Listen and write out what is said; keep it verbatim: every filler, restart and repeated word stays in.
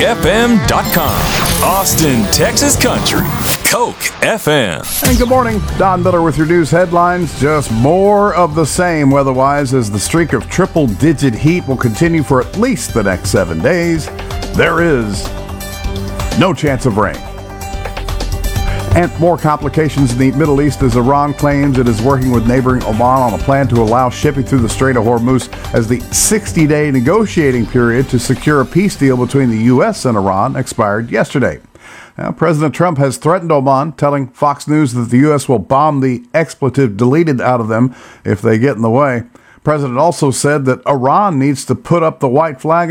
F M dot com. Austin, Texas Country. Coke F M. And good morning. Don Miller with your news headlines. Just more of the same weather-wise as the streak of triple-digit heat will continue for at least the next seven days. There is no chance of rain. And more complications in the Middle East as Iran claims it is working with neighboring Oman on a plan to allow shipping through the Strait of Hormuz as the sixty-day negotiating period to secure a peace deal between the U S and Iran expired yesterday. Now, President Trump has threatened Oman, telling Fox News that the U S will bomb the expletive deleted out of them if they get in the way. The president also said that Iran needs to put up the white flag